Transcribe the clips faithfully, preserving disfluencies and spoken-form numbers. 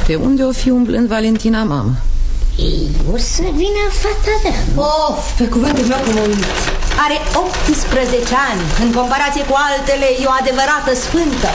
Pe unde o fi umblând Valentina, mamă? Ei, o să vină fata ta. Of, pe cuvântul meu cum o uit. Are optsprezece ani. În comparație cu altele, e o adevărată sfântă.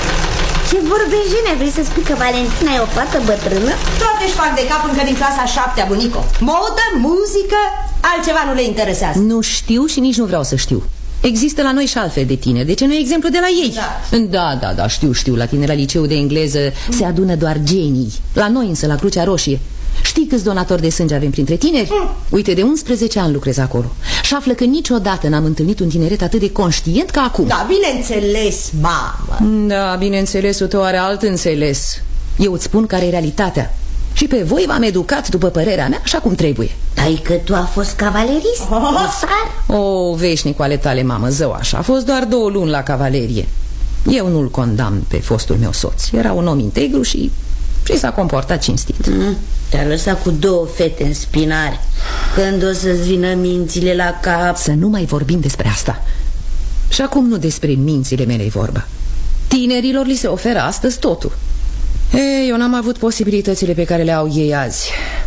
Ce vorbești, Gene? Vrei să spui că Valentina e o fată bătrână? Toate își fac de cap încă din clasa a șaptea, bunico. Modă, muzică, altceva nu le interesează. Nu știu și nici nu vreau să știu. Există la noi și altfel de tineri. De ce nu e exemplu de la ei? Da, da, da, da știu, știu. La tine la liceu de engleză mm. se adună doar genii. La noi însă, la Crucea Roșie, știi câți donatori de sânge avem printre tineri? Mm. Uite, de unsprezece ani lucrez acolo și află că niciodată n-am întâlnit un tineret atât de conștient ca acum. Da, bineînțeles, mamă. Da, bineînțelesul tău are alt înțeles. Eu îți spun care e realitatea. Și pe voi v-am educat, după părerea mea, așa cum trebuie. Adică tu a fost cavalerist? O, oh, veșnicul ale tale, mamă, zău așa. A fost doar două luni la cavalerie. Eu nu-l condamn pe fostul meu soț. Era un om integru și, și s-a comportat cinstit. mm, Te-a lăsat cu două fete în spinare. Când o să-ți vină mințile la cap? Să nu mai vorbim despre asta. Și acum nu despre mințile mele e vorba. Tinerilor li se oferă astăzi totul. Ei, eu n-am avut posibilitățile pe care le au ei azi.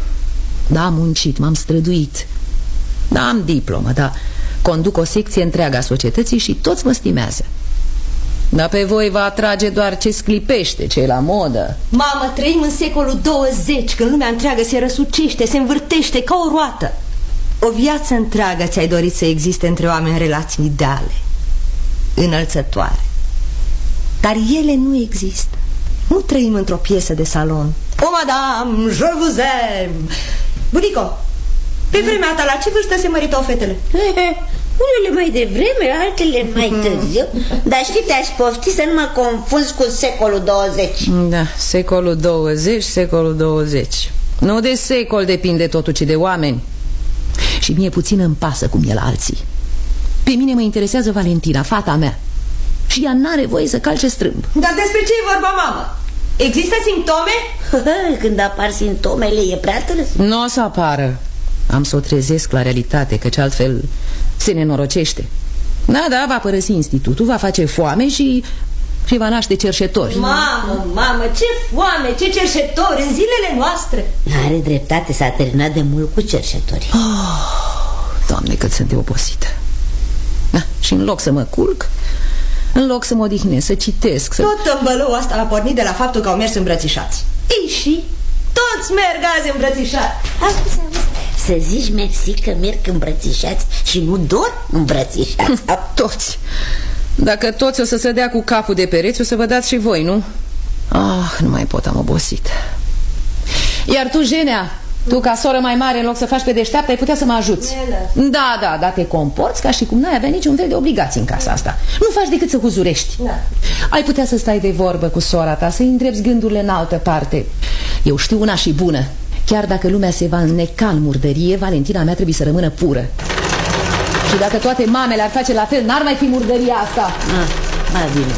Da, am muncit, m-am străduit. Da, am diplomă, dar conduc o secție întreagă a societății și toți mă stimează. Dar pe voi vă atrage doar ce sclipește, ce e la modă. Mamă, trăim în secolul douăzeci, când lumea întreagă se răsucește, se învârtește ca o roată. O viață întreagă ți-ai dorit să existe între oameni relații ideale, înălțătoare. Dar ele nu există. Nu trăim într-o piesă de salon. O, madame, je vous aime. Bunico, pe vremea ta, la ce vârstă se măritau fetele? Unele mai devreme, altele mai târziu. Dar știi, te-aș pofti să nu mă confunzi cu secolul douăzeci. Da, secolul douăzeci, secolul douăzeci. Nu de secol depinde totul, ci de oameni. Și mie puțin îmi pasă cum e la alții. Pe mine mă interesează Valentina, fata mea. Și ea n-are voie să calce strâmb. Dar despre ce e vorba, mamă? Există simptome? Când apar simptomele e prea târziu. Nu o să apară. Am să o trezesc la realitate, căci altfel se nenorocește. Da, da, va părăsi institutul, va face foame și, și va naște cerșetori. Mamă, mamă, ce foame, ce cerșetori în zilele noastre. Are dreptate, s-a terminat de mult cu cerșetorii. Oh, Doamne, cât sunt de obosită. Da, și în loc să mă culc, în loc să mă odihnesc, să citesc, să... Tot tămbălăul asta a pornit de la faptul că au mers îmbrățișați. Ei, și toți merg azi îmbrățișați. Să zici mersi că merg îmbrățișați și nu doar îmbrățișați. Toți. Dacă toți o să se dea cu capul de pereți, o să vă dați și voi, nu? Ah, nu mai pot, am obosit. Iar tu, Jenea, tu ca soră mai mare, în loc să faci pe deșteaptă, ai putea să mă ajuți. Da, da, da, te comporți ca și cum n-ai avea niciun fel de obligații în casa asta. Nu faci decât să huzurești. Da. Ai putea să stai de vorbă cu sora ta, să-i îndrepți gândurile în altă parte. Eu știu una și bună. Chiar dacă lumea se va înneca în murdărie, Valentina mea trebuie să rămână pură. Și dacă toate mamele ar face la fel, n-ar mai fi murdăria asta. Ah, mai bine.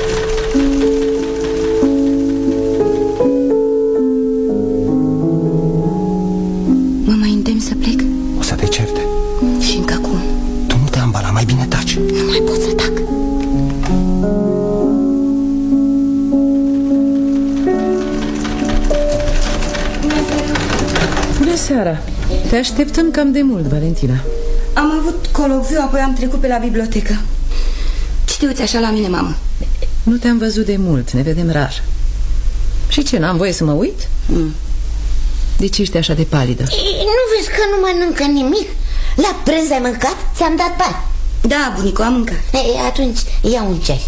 Mă mai îndemn să plec? O să te certe. Și încă cum? Tu nu te ambala, mai bine taci. Nu mai pot să tac. Bună seara. Te așteptăm cam de mult, Valentina. Am avut colocviu, apoi am trecut pe la bibliotecă. Ce te uiți așa la mine, mamă? Nu te-am văzut de mult, ne vedem rar. Și ce, n-am voie să mă uit? Mm. De ce ești așa de palidă? E, nu vezi că nu mănâncă nimic? La prânz ai mâncat? Ți-am dat bani. Da, bunico, am mâncat. E, atunci ia un ceai.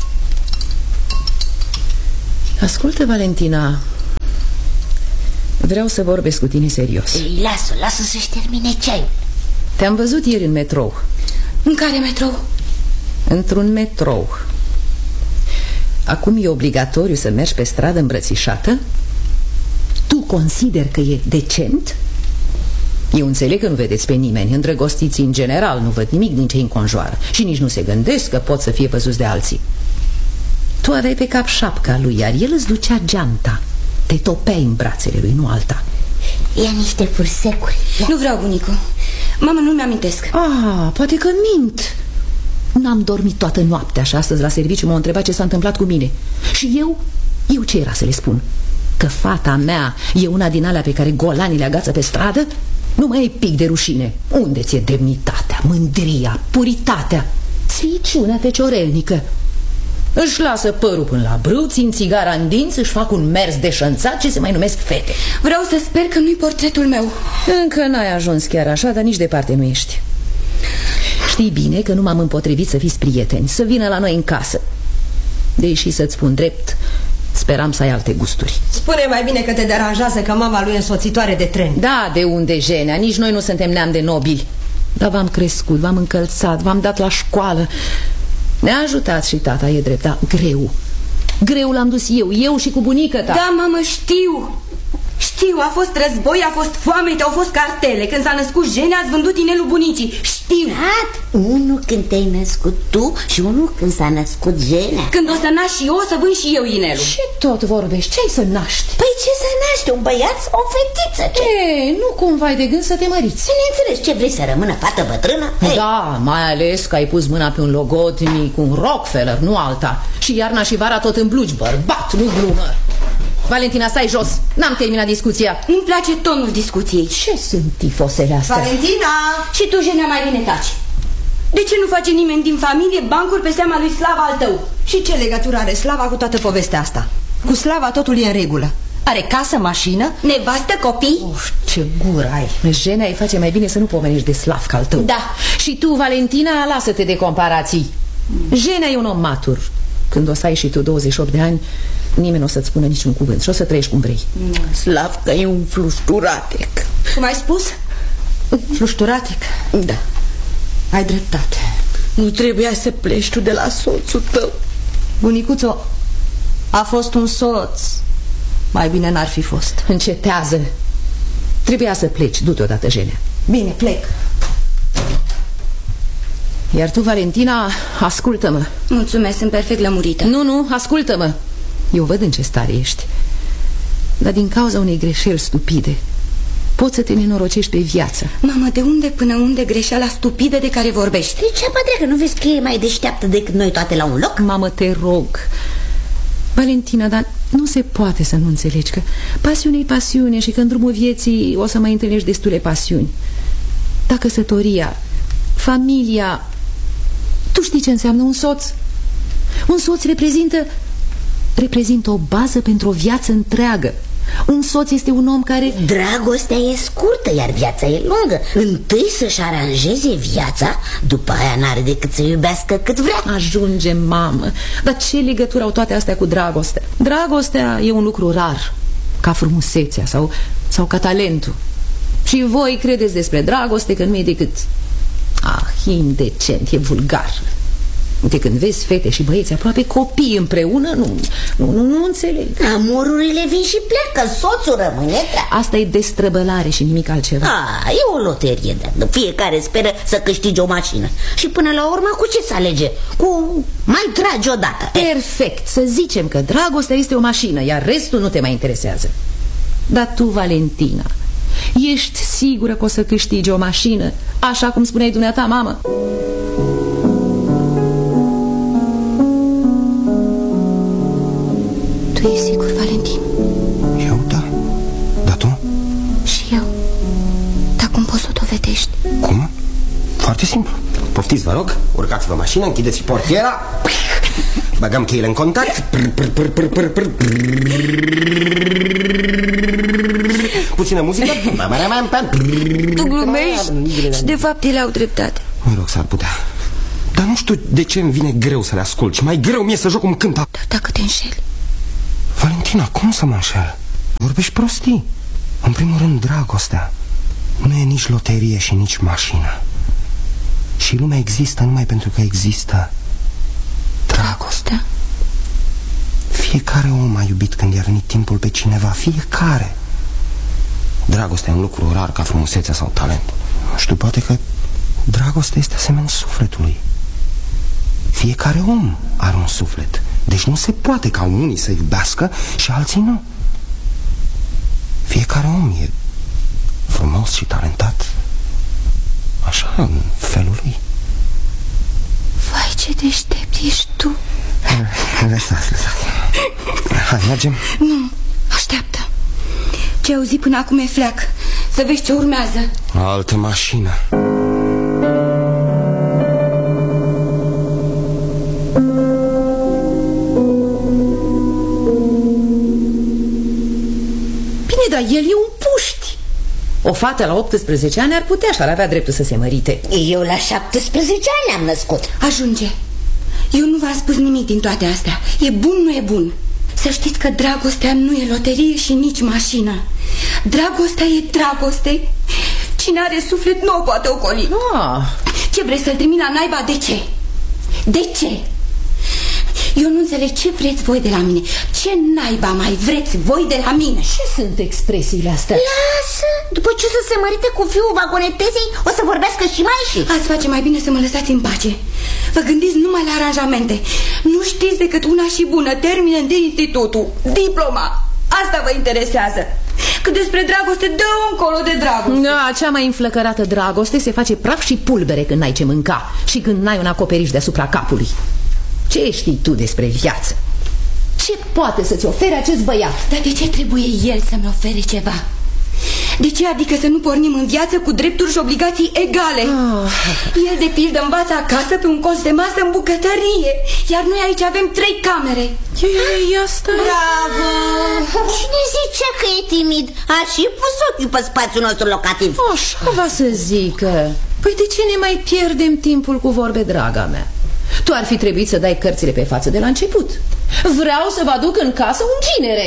Ascultă, Valentina, vreau să vorbesc cu tine serios. Ei, lasă, lasă să-și termine ceaiul. Te-am văzut ieri în metrou. În care metrou? Într-un metrou. Acum e obligatoriu să mergi pe stradă îmbrățișată? Tu consideri că e decent? Eu înțeleg că nu vedeți pe nimeni. Îndrăgostiții în general nu văd nimic din ce înconjoară și nici nu se gândesc că pot să fie văzuți de alții. Tu aveai pe cap șapca lui, iar el îți ducea geanta. Te topeai în brațele lui, nu alta. Ia niște fursecuri. Ia. Nu vreau, bunico. Mamă, nu mi-amintesc. Ah, poate că mint. N-am dormit toată noaptea și astăzi la serviciu m-au întrebat ce s-a întâmplat cu mine. Și eu, eu ce era să le spun? că fata mea e una din alea pe care golanii le agață pe stradă? Nu mai e pic de rușine. Unde ți-e demnitatea, mândria, puritatea, țiciunea feciorelnică? Își lasă părul până la brâu, țin țigara în dinți, își fac un mers deșanțat ce se mai numesc fete. Vreau să sper că nu-i portretul meu. Încă n-ai ajuns chiar așa, dar nici departe nu ești. Știi bine că nu m-am împotrivit să fiți prieteni, să vină la noi în casă. Deși să-ți spun drept, speram să ai alte gusturi. Spune mai bine că te deranjează că mama lui e însoțitoare de tren. Da, de unde, Jenea? Nici noi nu suntem neam de nobili. Dar v-am crescut, v-am încălțat, v-am dat la școală. Ne-a ajutat și tata, e drept, dar greu. Greu l-am dus eu, eu și cu bunica ta. Da, mamă, știu. Știu, a fost război, a fost foamete, au fost cartele. Când s-a născut Jenea, ați vândut inelul bunicii. Știu. Hat, unul când te-ai născut tu și unul când s-a născut Jenea. Când o să naști și eu, o să vând și eu inelul. Ce tot vorbești? Ce ai să naști? Păi ce să naște, un băiat sau o fetiță? Ce? E, nu cumva ai de gând să te măriți. Bineînțeles, ce vrei, să rămână fată bătrână? Hey. Da, mai ales că ai pus mâna pe un logodnic, un Rockefeller, nu alta. Și iarna și vara tot în blugi, bărbat, nu glumă. Valentina, stai jos, n-am terminat discuția. Nu-mi place tonul discuției. Ce sunt tifosele astea? Valentina! Și tu, Jenea, mai bine taci. De ce nu face nimeni din familie bancuri pe seama lui Slava al tău? Și ce legătură are Slava cu toată povestea asta? Cu Slava totul e în regulă. Are casă, mașină, nevastă, copii. Uf, ce gură ai. Jenea, îi face mai bine să nu pomenești de Slavca al tău. Da. Și tu, Valentina, lasă-te de comparații. Jenea e un om matur. Când o să ai și tu douăzeci și opt de ani, nimeni nu o să-ți spună niciun cuvânt și o să trăiești cum vrei. Slavca e un flușturatec. Cum ai spus? Flușturatec? Da. Ai dreptate. Nu trebuia să pleci tu de la soțul tău. Bunicuțo, a fost un soț. Mai bine n-ar fi fost. Încetează. Trebuia să pleci, du-te odată, Jenea. Bine, plec. Iar tu, Valentina, ascultă-mă. Mulțumesc, sunt perfect lămurită. Nu, nu, ascultă-mă. Eu văd în ce stare ești. Dar din cauza unei greșeli stupide poți să te nenorocești pe viață. Mamă, de unde până unde greșeala stupidă de care vorbești? De ce, pădrecă, nu vezi că e mai deșteaptă decât noi toate la un loc? Mamă, te rog. Valentina, dar nu se poate să nu înțelegi că pasiune e pasiune și că în drumul vieții o să mai întâlnești destule pasiuni. Dar căsătoria, familia... Tu știi ce înseamnă un soț? Un soț reprezintă reprezintă o bază pentru o viață întreagă. Un soț este un om care... Dragostea e scurtă, iar viața e lungă. Întâi să-și aranjeze viața, după aia n-are decât să iubească cât vrea. Ajunge, mamă. Dar ce legătură au toate astea cu dragostea? Dragostea e un lucru rar, ca frumusețea sau, sau ca talentul. Și voi credeți despre dragoste că nu e decât... Ah, indecent, e vulgar. Uite, când vezi fete și băieți aproape copii împreună, nu, nu, nu, nu înțeleg. Amorurile vin și pleacă, soțul rămâne treabă. Asta e destrăbălare și nimic altceva. A, e o loterie, de fiecare speră să câștige o mașină. Și până la urmă cu ce să alege? Cu mai tragi odată. Perfect, să zicem că dragostea este o mașină, iar restul nu te mai interesează. Dar tu, Valentina, ești sigură că o să câștigi o mașină, așa cum spuneai dumneata, mamă? Tu ești sigur, Valentin? Eu, da. Dar tu? Și eu. Dar cum poți să o dovedești? Cum? Foarte simplu. Poftiți, vă rog, urcați-vă mașina, închideți portiera, băgăm cheile în contact. Puțină muzică. Tu glumești și de fapt ele au dreptate. Mă rog, s-ar putea. Dar nu știu de ce îmi vine greu să le ascult și mai greu mie să joc cum cântă. Dar dacă te înșeli? Valentina, cum să mă înșel? Vorbești prostii. În primul rând, dragostea nu e nici loterie și nici mașină. Și lumea există numai pentru că există dragostea. Fiecare om a iubit când i-a venit timpul pe cineva. Fiecare. Dragostea e un lucru rar ca frumusețea sau talentul. Nu știu, poate că dragostea este asemenea sufletului. Fiecare om are un suflet. Deci nu se poate ca unii să iubească și alții nu. Fiecare om e frumos și talentat așa, în felul lui. Vai, ce deștept ești tu. Lăsați, lăsați. Hai, mergem? Nu, aștept. Așteaptă. Ce ai auzit până acum e fleac. Să vezi ce urmează. Altă mașină. Bine, dar el e un puști. O fată la optsprezece ani ar putea și ar avea dreptul să se mărite. Eu la șaptesprezece ani am născut. Ajunge. Eu nu v-am spus nimic din toate astea. E bun, nu e bun. Să știți că dragostea nu e loterie și nici mașină. Dragostea e dragoste. Cine are suflet nu o poate ocoli. Ah. Ce vrei, să-l trimit la naiba? De ce? De ce? Eu nu înțeleg ce vreți voi de la mine. Ce naiba mai vreți voi de la mine? Ce sunt expresiile astea? Lasă, după ce să se mărite cu fiul vagonetezei, o să vorbească și mai și. Ați face mai bine să mă lăsați în pace. Vă gândiți numai la aranjamente. Nu știți decât una și bună. Termină de institutul, diploma. Asta vă interesează. Cât despre dragoste, dă încolo de dragoste. Da, cea mai înflăcărată dragoste se face praf și pulbere când n-ai ce mânca și când n-ai un acoperiș deasupra capului. Ce știi tu despre viață? Ce poate să-ți ofere acest băiat? Dar de ce trebuie el să-mi ofere ceva? De ce adică să nu pornim în viață cu drepturi și obligații egale? Oh. El de pildă învață acasă pe un colț de masă în bucătărie, iar noi aici avem trei camere. Ei, asta... Bravo! Cine zice că e timid? A și pus ochii pe spațiul nostru locativ. Așa va să zică. Păi de ce ne mai pierdem timpul cu vorbe, draga mea? Tu ar fi trebuit să dai cărțile pe față de la început. Vreau să vă aduc în casă un ginere.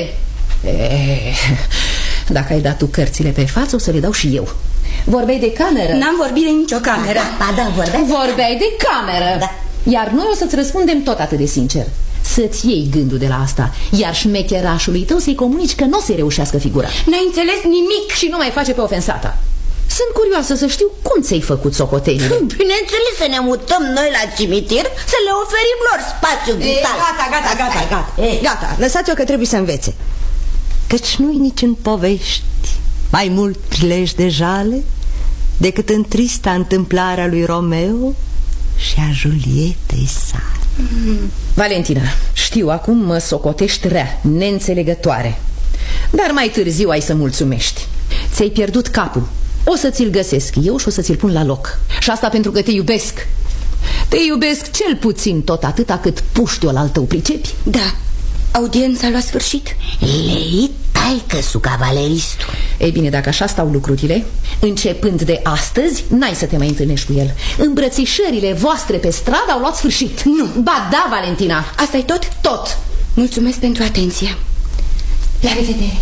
Eh, dacă ai dat tu cărțile pe față, o să le dau și eu. Vorbeai de cameră? N-am vorbit de nicio cameră. Ba da, vorbeai. Vorbeai de cameră. Da. Iar noi o să-ți răspundem tot atât de sincer. Să-ți iei gândul de la asta. Iar șmecherașului tău să-i comunici că nu o să-i reușească figura. N-ai înțeles nimic. Și nu mai face pe ofensata. Sunt curioasă să știu cum ți-ai făcut socotelile. Bineînțeles, să ne mutăm noi la cimitir, să le oferim lor spațiu vital. Gata, gata, gata, gata. E, gata, lăsați-o că trebuie să învețe. Căci nu-i nici în povești mai mult prilej de jale decât în trista întâmplare a lui Romeo și a Julietei sale. mm. Valentina, știu, acum mă socotești rea, neînțelegătoare. Dar mai târziu ai să mulțumești. Ți-ai pierdut capul. O să ți-l găsesc eu și o să ți-l pun la loc. Și asta pentru că te iubesc. Te iubesc cel puțin tot atâta cât puștiul al tău, pricepi? Da, audiența la sfârșit. Lei taică-su cavaleristul. Ei bine, dacă așa stau lucrurile, începând de astăzi, n-ai să te mai întâlnești cu el. Îmbrățișările voastre pe stradă au luat sfârșit. Nu. Ba da, Valentina. Asta e tot? Tot. Mulțumesc pentru atenție. La revedere.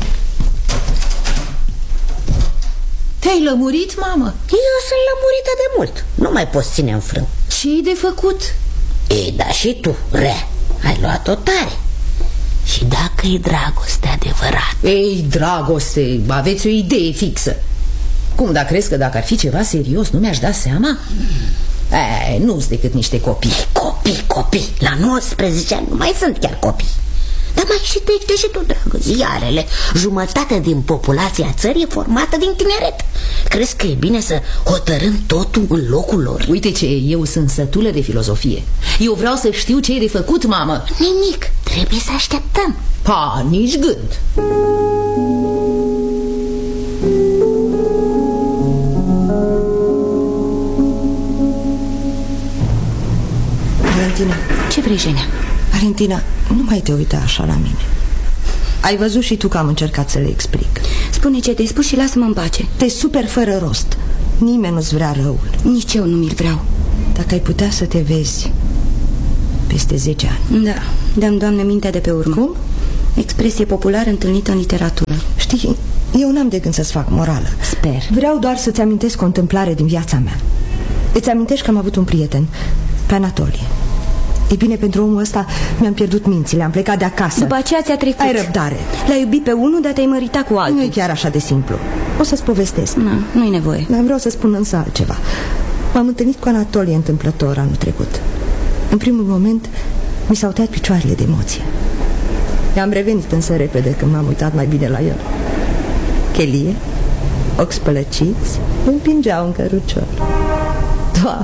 Te-ai lămurit, mamă? Eu sunt lămurită de mult. Nu mai poți ține în frâu. Ce-i de făcut? Ei, da și tu, rea, ai luat-o tare. Și dacă e dragoste adevărat? Ei, dragoste, aveți o idee fixă. Cum, dar crezi că dacă ar fi ceva serios nu mi-aș da seama? E, nu-s decât niște copii. Copii, copii, la nouăsprezece ani nu mai sunt chiar copii. Dar mai și te și tu, dragă, ziarele. Jumătate din populația țării e formată din tineret. Crezi că e bine să hotărâm totul în locul lor? Uite ce, eu sunt sătulă de filozofie. Eu vreau să știu ce e de făcut, mamă. Nimic, trebuie să așteptăm. Ha, nici gând. Valentina. Ce vrei, Jenea? Valentina, nu mai te uita așa la mine. Ai văzut și tu că am încercat să le explic. Spune ce te-ai spus și lasă-mă în pace. Te super fără rost. Nimeni nu-ți vrea răul. Nici eu nu mi-l vreau. Dacă ai putea să te vezi peste zece ani. Da, dăm, Doamne, mintea de pe urmă. Cum? Expresie populară întâlnită în literatură. Știi, eu n-am de gând să-ți fac morală. Sper. Vreau doar să-ți amintesc o întâmplare din viața mea. Îți amintești că am avut un prieten, pe Anatolie. E bine, pentru omul ăsta mi-am pierdut mințile, am plecat de acasă. După aceea ți-a trecut. Ai răbdare. L-ai iubit pe unul, dar te-ai măritat cu altul. Nu e chiar așa de simplu. O să-ți povestesc. Nu, nu-i nevoie. Dar vreau să spun însă altceva. M-am întâlnit cu Anatolie întâmplător anul trecut. În primul moment mi s-au tăiat picioarele de emoție. I-am revenit însă repede când m-am uitat mai bine la el. Chelie, ochi spălăciți, îmi împingeau în cărucior. Doamne!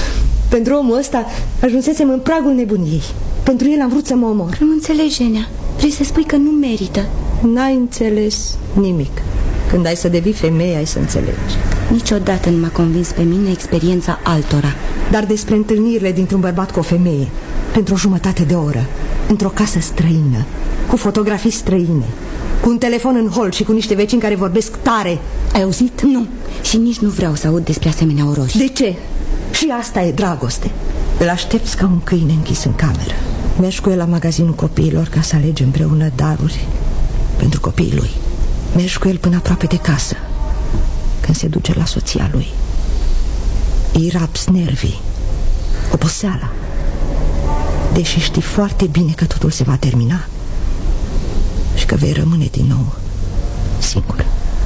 Pentru omul ăsta ajunsesem în pragul nebuniei. Pentru el am vrut să mă omor. Nu înțelegi, Jenea. Vrei să spui că nu merită? N-ai înțeles nimic. Când ai să devii femeie, ai să înțelegi. Niciodată nu m-a convins pe mine experiența altora. Dar despre întâlnirile dintr-un bărbat cu o femeie, pentru o jumătate de oră, într-o casă străină, cu fotografii străine, cu un telefon în hol și cu niște vecini care vorbesc tare. Ai auzit? Nu. Și nici nu vreau să aud despre asemenea oroși. De ce? Și asta e dragoste. Îl aștepți ca un câine închis în cameră. Mergi cu el la magazinul copiilor ca să alegi împreună daruri pentru copiii lui. Mergi cu el până aproape de casă, când se duce la soția lui. Îi rapsi nervii, oboseala, deși știi foarte bine că totul se va termina și că vei rămâne din nou singur.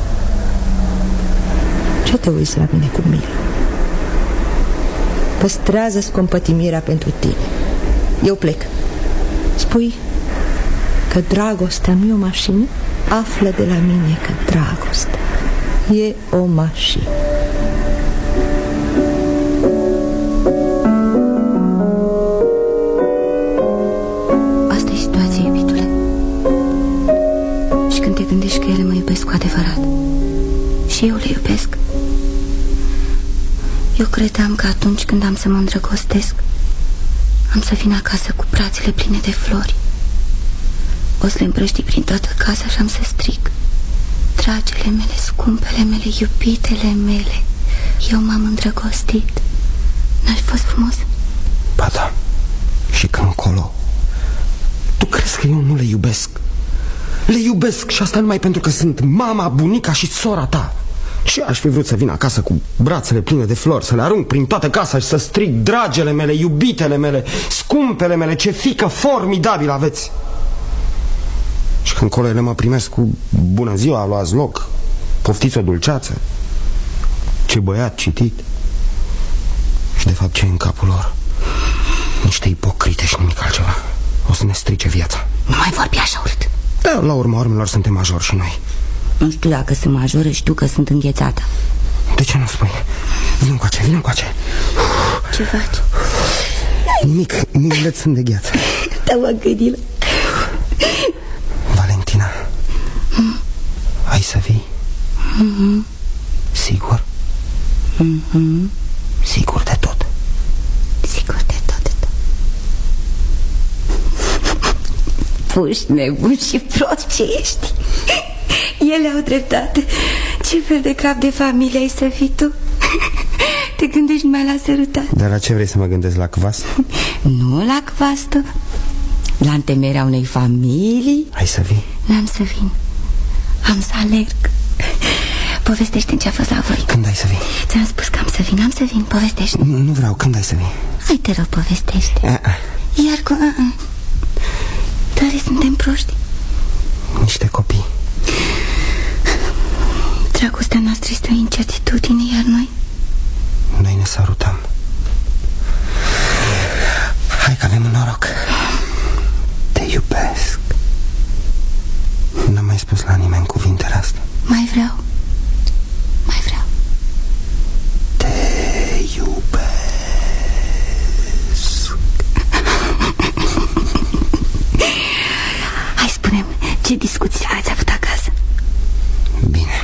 Ce te uiți la mine cu milă? Păstrează-ți compătimirea pentru tine. Eu plec. Spui că dragostea nu e o mașină? Află de la mine că dragostea e o mașină. Asta e situația, iubitule. Și când te gândești că ele mă iubesc cu adevărat, și eu le iubesc. Eu credeam că atunci când am să mă îndrăgostesc, am să vin acasă cu brațele pline de flori. O să le împrăști prin toată casa și am să strig: dragele mele, scumpele mele, iubitele mele, eu m-am îndrăgostit. N-aș fost frumos? Ba da. Și că încolo, tu crezi că eu nu le iubesc? Le iubesc și asta numai pentru că sunt mama, bunica și sora ta. Și aș fi vrut să vin acasă cu brațele pline de flori, să le arunc prin toată casa și să strig: dragele mele, iubitele mele, scumpele mele, ce fiică formidabil aveți. Și când colele mă primesc cu bună ziua, luați loc, poftiți o dulceață, ce băiat citit. Și de fapt ce e în capul lor? Niște ipocrite și nimic altceva. O să ne strice viața. Nu mai vorbi așa urât. Da, la urma urmelor suntem majori și noi. Nu știu dacă sunt majoră, știu că sunt înghețată. De ce nu spui? Vino încoace, vino încoace. Ce faci? Nimic, mâinile sunt de gheață. Da, mă, gândile. Valentina, mm. ai să vii? Mm-hmm. Sigur? Mm-hmm. Sigur de tot? Sigur de tot, de tot. Puși, nebun și prost ce ești. Ele au dreptate. Ce fel de cap de familie ai să fii tu? Te gândești numai la sărutat. Dar la ce vrei să mă gândesc, la cvas? Nu la cvastă, la întemeierea unei familii. Hai să vii? N-am să vin. Am să alerg. Povestește-mi ce a fost la voi. Când ai să vii? Ți-am spus că am să vin, am să vin, povestește. Nu, nu vreau, când ai să vii? Hai, te rog, povestește. A -a. Iar cu a -a. Tare suntem proști. Niște copii. Dragostea noastră este o incertitudine, iar noi? Noi ne sărutăm. Hai că avem un noroc. Te iubesc. N-am mai spus la nimeni cuvintele astea. Mai vreau. Mai vreau. Te iubesc. Hai, spune-mi, ce discuții ați avut acasă? Bine.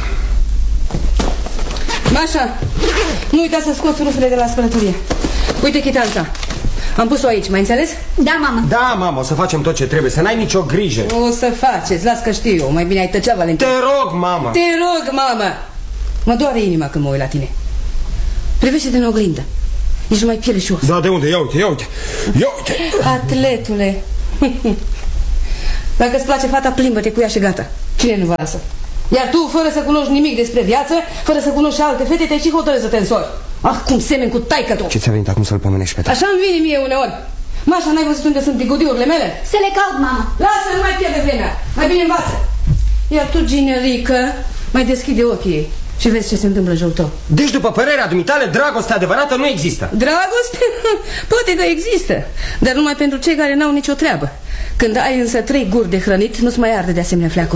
Mașa, nu uita să scoți rufele de la spălătorie. Uite chitanța. Am pus-o aici, mai înțeles? Da, mamă. Da, mamă, o să facem tot ce trebuie, să n-ai nicio grijă. O să faceți, las că știu eu. Mai bine ai tăcea, Valentin. Te rog, mamă. Te rog, mamă. Mă doare inima când mă uit la tine. Privește-te în oglindă. Nici nu mai piele și os. Da, de unde? Ia uite, ia uite. Ia uite. Atletule. Dacă îți place fata, plimbă-te cu ea și gata. Cine nu va lasă? Iar tu, fără să cunoști nimic despre viață, fără să cunoști alte fete, te-ai și hotărât să te însori. Ah, cum semeni cu taică-tu. Ce ți-a venit acum să-l pomenești pe tău? Așa îmi vine mie uneori. Mașa, n-ai văzut unde sunt bigudiurile mele? Să le caut, mama. Lasă, nu mai pierde vremea. Mai bine învață. Iar tu, ginerică, mai deschide ochii ei și vezi ce se întâmplă în jurul tău. Deci, după părerea dumitale, dragostea adevărată nu există. Dragoste? Poate că există, dar numai pentru cei care n-au nicio treabă. Când ai însă trei guri de hrănit, nu-ți mai arde de asemenea fleacuri.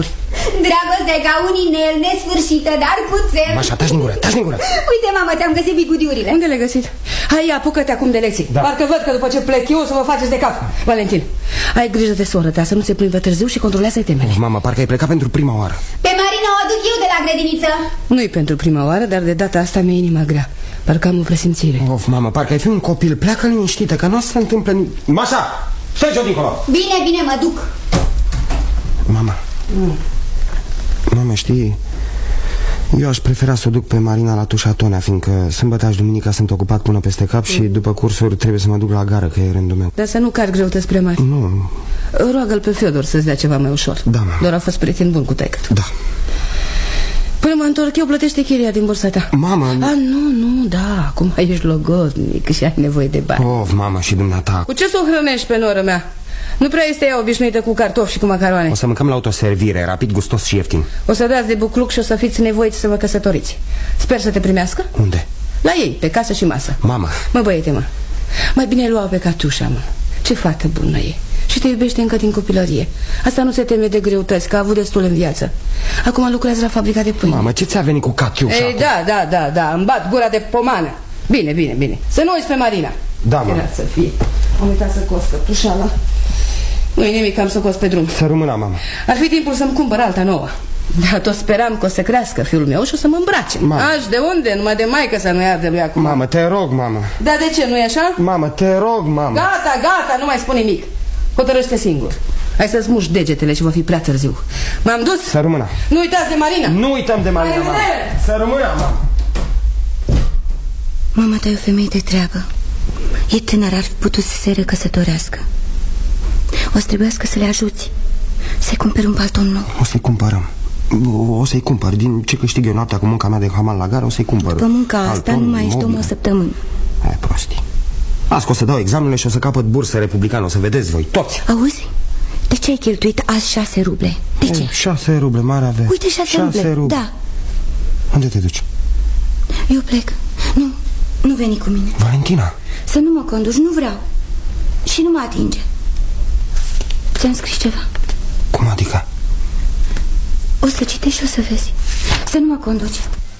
Dragostea e ca un inel nesfârșită, dar cu țel. Mașa, taci din gură, taci din gură. Uite, mamă, ți-am găsit bigudiurile. Unde le-ai găsit? Hai, apucă-te acum de lecții. Da. Parcă văd că după ce plec eu o să vă faceți de cap. Valentin, ai grijă de soră ta, să nu se plimbă târziu și controlează temele. Of, mama, parcă ai plecat pentru prima oară. Pe Marina o aduc eu de la grădiniță. Nu-i pentru prima oară, dar de data asta mi-e inima grea. Parcă am o presimțire. Of, mama, parcă ai fi un copil. Pleacă liniștită, că nu o să se întâmple... Mașa, stai-o dincolo. Bine, bine, mă duc. Mama, mm. Mama, știi, eu aș prefera să o duc pe Marina la Tușatonea, fiindcă sâmbătă și duminica sunt ocupat până peste cap. mm. Și după cursuri trebuie să mă duc la gară, că e rândul meu. Dar să nu cari greutăți prea mari. Nu. Roagă-l pe Fiodor să-ți dea ceva mai ușor. Da, mama. Doar a fost prieten bun cu taică-tu. Da. Până mă întorc eu, plătește chiria din bursa ta. Mama... A, nu, nu, da, acum ești logodnic și ai nevoie de bani. Of, mama, și dumneata. Cu ce să o hrănești pe noră mea? Nu prea este ea obișnuită cu cartofi și cu macaroane. O să mâncăm la autoservire, rapid, gustos și ieftin. O să dați de bucluc și o să fiți nevoiți să vă căsătoriți. Sper să te primească. Unde? La ei, pe casă și masă. Mama. Mă, băiete, mă, mai bine lua pe Catiușa, mă. Ce fată bună e. Și te iubește încă din copilărie. Asta nu se teme de greutăți, că a avut destul în viață. Acum lucrează la fabrica de pâine. Mama, ce ți-a venit cu Catiușa? Ei, da, da, da, da, îmi bat gura de pomană. Bine, bine, bine. Să nu uiți pe Marina. Da, mama. Era să fie. Am uitat să cos căptușala. Nu-i nimic, am să cos pe drum. Să rămână, mama. Ar fi timpul să-mi cumpăr alta nouă. Dar tot speram că o să crească fiul meu și o să mă îmbrace. Mama. Aș, de unde? Numai de maică să nu ia de lui acum. Mamă, te rog, mama. Da, de ce, nu e așa? Mamă, te rog, mama. Gata, gata, nu mai spune nimic. Hotărăște singur. Hai să-ți muși degetele și va fi prea târziu. M-am dus. Să rămână. Nu uitați de Marina. Nu uităm de Marina, mama. Să rămână, mama. Mama ta e o femeie de treabă. E tânără, ar fi putut să se recăsătorească. O să trebuiască să le ajuți să-i cumperi un palton nou. O să-i cumpărăm. O să-i cumpăr. Din ce câștig eu noaptea cu munca mea de hamal la gară, o să-i cumpăr. După munca asta nu mai ești om o săptămână. Hai, prostii. Azi că o să dau examenele și o să capăt bursă republicană. O să vedeți voi, toți. Auzi? De ce ai cheltuit azi șase ruble? De ce? Șase ruble, mare avea. Uite, șase, șase ruble. ruble. Da. Unde te duci? Eu plec. Nu, nu veni cu mine. Valentina. Să nu mă conduci, nu vreau. Și nu mă atinge. Ți-am scris ceva. Cum adică? O să citești și o să vezi. Să nu mă conduci.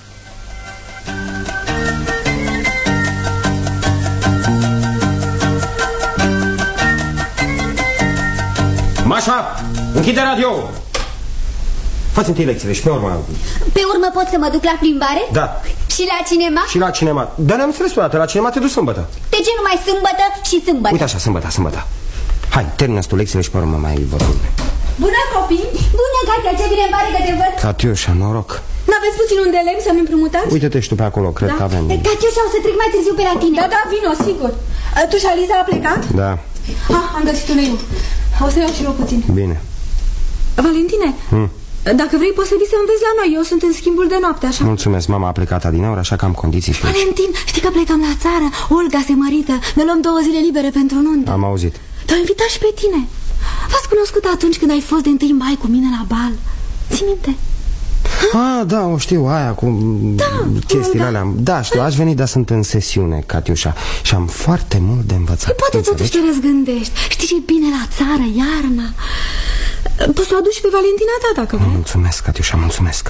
Mașa, închide radio. Fă-ți întâi lecțiile și pe urmă. Pe urmă pot să mă duc la plimbare? Da. Și la cinema? Și la cinema. Dar ne-am înțeles odată, la cinema te duci sâmbătă. De ce numai sâmbătă și sâmbătă? Uite așa, sâmbătă, sâmbătă. Hai, termină-ți tu lecțiile și pe urmă mai vorbim. Bună, copii! Bună, Katia, ce bine îmi pare că te văd. Catiușa, noroc. N-aveți puțin un de lemn să-mi împrumutați? Uite-te și tu pe acolo, cred da? că avem. Catiușa, o să trec mai târziu pe la tine. Da, da, vino, sigur. Tu și Aliza a plecat? Da. Ah, am găsit un eu. O să iau și eu puțin. Bine. Valentine, hmm. dacă vrei poți să vii să înveți la noi. Eu sunt în schimbul de noapte, așa. Mulțumesc, mama a plecat adineauri, așa că am condiții și Valentin, aici. Știi că plecăm la țară? Olga se mărită. Ne luăm două zile libere pentru nuntă. Am auzit. Te-au invitat și pe tine. V-ați cunoscut atunci când ai fost de întâi mai cu mine la bal. Ții minte? Ah, da, o știu, aia cu da, chestiile da. alea. Da, știu, aș veni, dar sunt în sesiune, Catiușa. Și am foarte mult de învățat. Păi poate totuși te răzgândești. Știi ce bine la țară, iarna. Poți să o aduci pe Valentina ta dacă vrei. Mulțumesc, Catiușa, mulțumesc.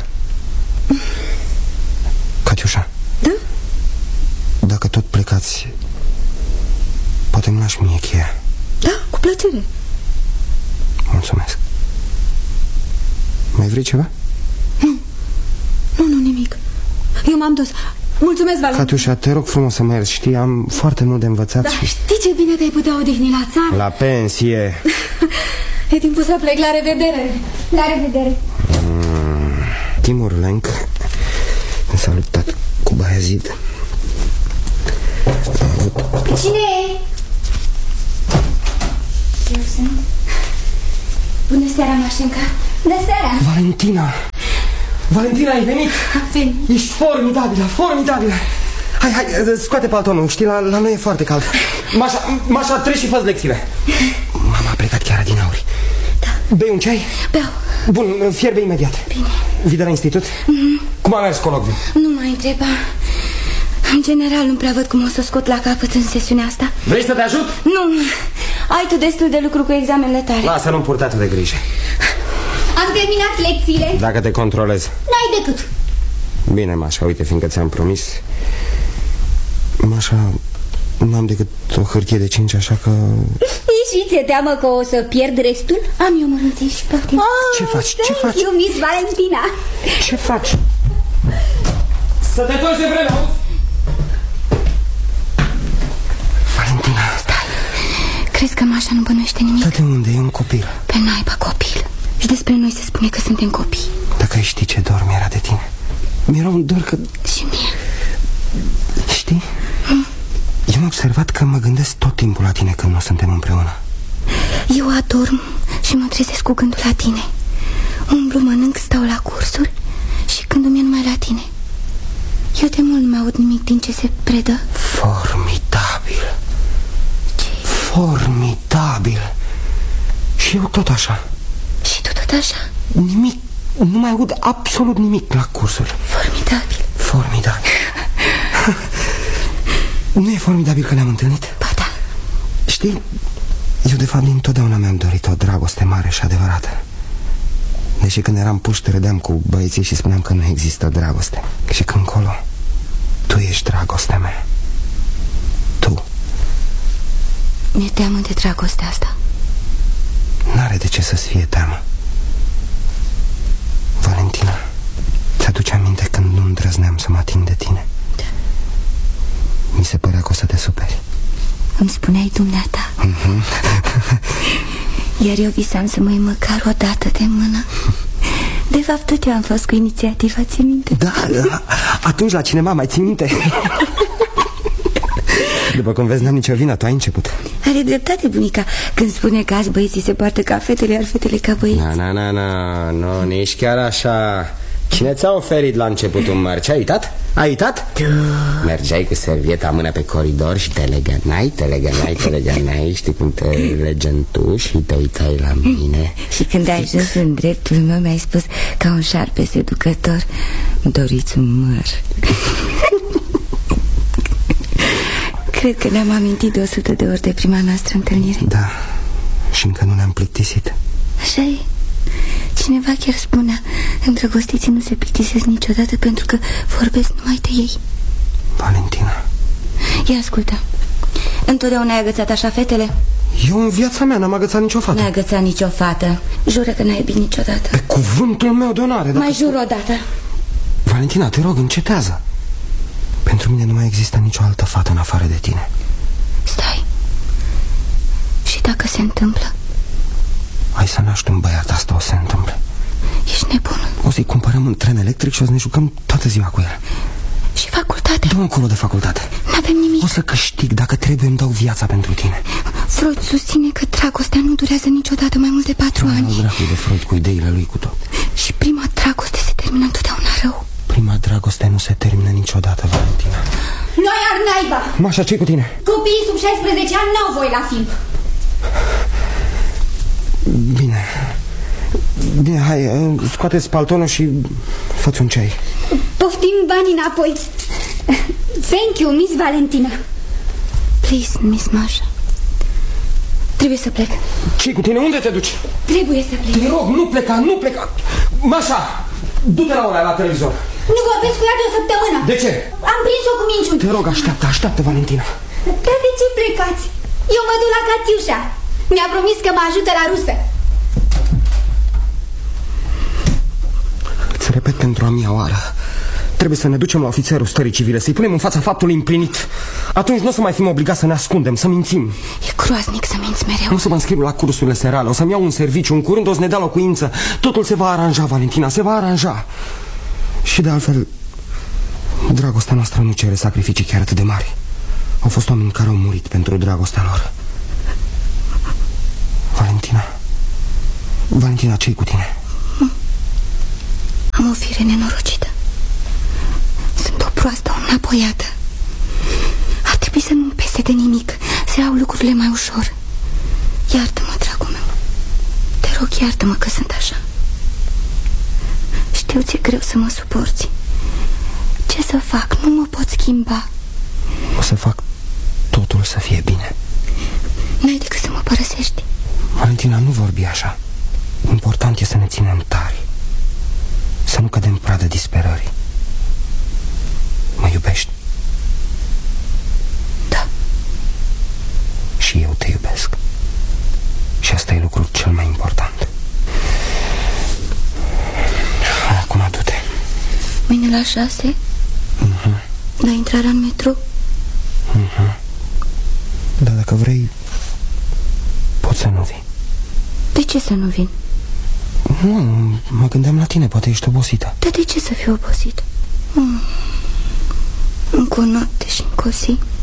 Catiușa. Da? Dacă tot plecați, poate îmi lași mie cheia. Da, cu plăcere. Mulțumesc. Mai vrei ceva? Nu, nu, nu, nimic. Eu m-am dus. Mulțumesc, Valentin. Catiușa, te rog frumos să mergi. Știi, am foarte mult de învățat. Da, și... știi ce bine te-ai putea odihni la țară? La pensie. E timpul să plec, la revedere. La revedere. mm, Timur Lenk s-a luptat cu Bayezid. avut... Cine e? Eu sunt. Bună seara, Mașenca. Bună seara. Valentina. Valentina, ai venit? Veni. Ești formidabilă, formidabilă. Hai, hai, scoate paltonul. Știi, la, la noi e foarte cald. Mașa, Mașa, treci și fă-ți lecțiile. Mama a plecat chiar din auri. Da. Bei un ceai? Beau. Bun, fierbe imediat. Bine. Vii de la institut? Mm-hmm. Cum a mers colocviul? Nu mai întreba. În general nu prea văd cum o să scot la capăt în sesiunea asta. Vrei să te ajut? Nu. Ai tu destul de lucru cu examenele tale. Lasă, nu-mi purta tu de grijă. Am terminat lecțiile. Dacă te controlez. N-ai decât. Bine, Mașa, uite, fiindcă ți-am promis. Mașa, nu am decât o hârtie de cinci, așa că... Și ți-e teamă că o să pierd restul? Am eu mărunței și poftim. Ce faci? Ce faci? Eu, Miss Valentina. Ce faci? Să te întorci de vreme, auzi? Valentina. Stai. Crezi că Mașa nu bănuiește nimic? Dar de unde? E un copil. Pe naiba copil. Și despre noi se spune că suntem copii. Dacă știi ce dor mi-era de tine. Mi-era un dor că... Și mie. Știi? Hmm? Eu am observat că mă gândesc tot timpul la tine când nu suntem împreună. Eu adorm și mă trezesc cu gândul la tine. Umblu, mănânc, stau la cursuri și gândul-mi e numai la tine. Eu de mult nu mai aud nimic din ce se predă. Formidabil. Ce? Formidabil. Și eu tot așa. Și tu tot așa? Nimic. Nu mai aud absolut nimic la cursuri. Formidabil. Formidabil. Nu e formidabil că ne-am întâlnit? Ba da. Știi, eu de fapt dintotdeauna mi-am dorit o dragoste mare și adevărată. Deși când eram puști râdeam cu băieții și spuneam că nu există dragoste. Și când încolo, tu ești dragostea mea. Tu. Mi-e teamă de dragostea asta. N-are de ce să-ți fie teamă. Valentina, ți-aduce aminte când nu îndrăzneam să mă ating de tine? Da. Mi se părea că o să te superi. Îmi spuneai dumneata. Mm-hmm. Iar eu visam să mă iei măcar o dată de mână. De fapt, tot eu am fost cu inițiativa, ții minte? Da, atunci la cinema, mai ții minte? După cum vezi, n-am nicio vină, tu ai început. Are dreptate bunica când spune că azi băieții se poartă ca fetele, iar fetele ca băieți. Na, na, na, na, nu, nici chiar așa. Cine ți-a oferit la început un mărci? Ai uitat? Ai uitat? Tu. Mergeai cu servieta mână pe coridor și te legănai, te legănai, te legănai. Știi cum te legen tu și te uitai la mine. Și când ai ajuns în dreptul meu mi-ai spus ca un șarpe seducător: doriți un măr. Cred că ne-am amintit de o sută de ori de prima noastră întâlnire. Da, și încă nu ne-am plictisit. Așa e. Cineva chiar spunea: îndrăgostiții nu se plictisesc niciodată pentru că vorbesc numai de ei. Valentina. Ia ascultă. Întotdeauna ai agățat așa fetele? Eu în viața mea n-am agățat nicio fată. N-ai agățat nicio fată. Jură că n-ai iubit niciodată. Pe cuvântul meu de onoare. Mai jur o dată. Valentina, te rog, încetează. Pentru mine nu mai există nicio altă fată în afară de tine. Stai. Și dacă se întâmplă? Hai să naști un băiat, asta o să se întâmple. Ești nebun. O să-i cumpărăm un tren electric și o să ne jucăm toată ziua cu el. Și facultate? Du-mă încolo de facultate. N-avem nimic. O să câștig, dacă trebuie îmi dau viața pentru tine. Freud susține că dragostea nu durează niciodată mai mult de patru ani. Nu, dracu de Freud cu ideile lui cu tot. Și prima dragoste se termină întotdeauna rău. Prima dragoste nu se termină niciodată, Valentina. Noi ar naiba. Mașa, ce-i cu tine? Copiii sub șaisprezece ani n-au voie la film. Bine. Bine, hai, scoateți paltonul și fă-ți un ceai. Poftim banii înapoi. Thank you, Miss Valentina. Please, Miss Masha. Trebuie să plec. Ce-i cu tine? Unde te duci? Trebuie să plec. Te rog, nu pleca, nu pleca. Mașa, du-te la ora la televizor. Nu vorbesc cu ea de o săptămână. De ce? Am prins-o cu minciuni. Te rog, așteaptă, așteaptă, Valentina. Dar de ce plecați? Eu mă duc la Catiușa. Mi-a promis că mă ajută la rusă. Îți repet pentru a mia oară. Trebuie să ne ducem la ofițerul stării civile, să-i punem în fața faptului împlinit. Atunci nu o să mai fim obligați să ne ascundem, să mințim. E groaznic să minți mereu. Nu să mă înscriu la cursurile serale, o să-mi iau un serviciu, în curând o să ne dea locuință. Totul se va aranja, Valentina, se va aranja. Și de altfel, dragostea noastră nu cere sacrificii chiar atât de mari. Au fost oameni care au murit pentru dragostea lor. Valentina, Valentina, ce-i cu tine? Am o fire nenorocită. Sunt o proastă, o înapoiată. Ar trebui să nu-mi pese de nimic, să iau lucrurile mai ușor. Iartă-mă, dragul meu. Te rog, iartă-mă că sunt așa. Știu ți-e greu să mă suporți. Ce să fac? Nu mă pot schimba. O să fac totul să fie bine. N-ai decât să mă părăsești. Valentina, nu vorbi așa. Important e să ne ținem tari, să nu cădem pradă disperării. Mă iubești? Da. Și eu te iubesc. Și asta e lucrul cel mai important. Acum du-te. Mâine la șase? uh-huh. La intrarea în metro? uh-huh. Dar dacă vrei, poți să nu vii. De ce să nu vin? Nu, mă gândeam la tine, poate ești obosită. Dar de ce să fiu obosită? Mm. Încă o noapte și încă o zi.